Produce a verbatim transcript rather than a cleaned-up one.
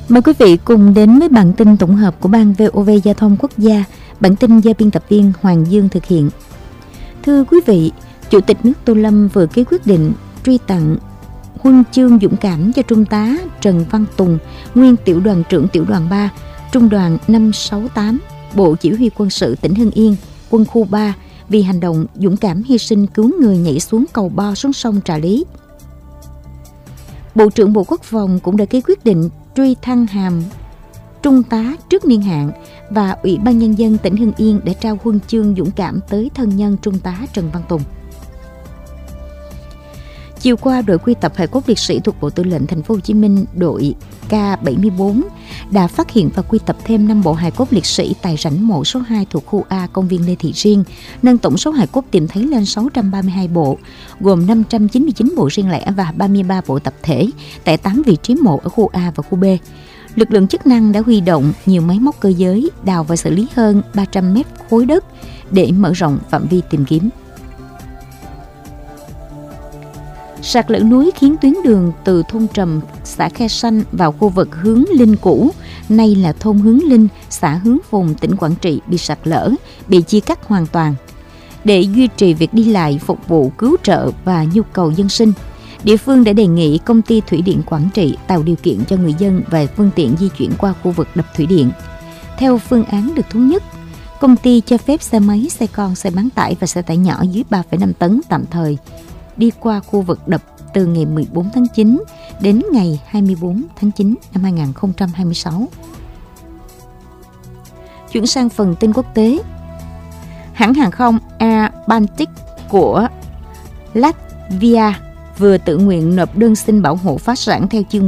Mời quý vị cùng đến với bản tin tổng hợp của Ban vê o vê Giao thông Quốc gia. Bản tin do biên tập viên Hoàng Dương thực hiện. Thưa quý vị, Chủ tịch nước Tô Lâm vừa ký quyết định truy tặng huân chương dũng cảm cho Trung tá Trần Văn Tùng, nguyên tiểu đoàn trưởng tiểu đoàn ba, Trung đoàn năm sáu tám, Bộ Chỉ huy Quân sự tỉnh Hưng Yên, Quân khu ba vì hành động dũng cảm hy sinh cứu người nhảy xuống cầu Bo xuống sông Trà Lý. Bộ trưởng Bộ Quốc phòng cũng đã ký quyết định truy thăng hàm Trung tá trước niên hạn và Ủy ban Nhân dân tỉnh Hưng Yên đã trao huân chương dũng cảm tới thân nhân Trung tá Trần Văn Tùng. Chiều qua, đội quy tập hài cốt liệt sĩ thuộc Bộ Tư lệnh Thành phố Hồ Chí Minh đội K bảy mươi bốn đã phát hiện và quy tập thêm năm bộ hài cốt liệt sĩ tại rãnh mộ số hai thuộc khu A công viên Lê Thị Riêng, nâng tổng số hài cốt tìm thấy lên sáu trăm ba mươi hai bộ, gồm năm trăm chín mươi chín bộ riêng lẻ và ba mươi ba bộ tập thể tại tám vị trí mộ ở khu A và khu B. Lực lượng chức năng đã huy động nhiều máy móc cơ giới đào và xử lý hơn ba trăm mét khối đất để mở rộng phạm vi tìm kiếm. Sạt lở núi khiến tuyến đường từ thôn Trầm, xã Khe Sanh vào khu vực Hướng Linh cũ, nay là thôn Hướng Linh, xã Hướng Phùng, tỉnh Quảng Trị bị sạt lở, bị chia cắt hoàn toàn. Để duy trì việc đi lại, phục vụ cứu trợ và nhu cầu dân sinh, địa phương đã đề nghị công ty Thủy điện Quảng Trị tạo điều kiện cho người dân và phương tiện di chuyển qua khu vực đập thủy điện. Theo phương án được thống nhất, công ty cho phép xe máy, xe con, xe bán tải và xe tải nhỏ dưới ba phẩy năm tấn tạm thời đi qua khu vực đập từ ngày mười bốn tháng chín đến ngày hai mươi bốn tháng chín năm hai nghìn không trăm hai mươi sáu. Chuyển sang phần tin quốc tế. Hãng hàng không Air Baltic của Latvia vừa tự nguyện nộp đơn xin bảo hộ phá sản theo chương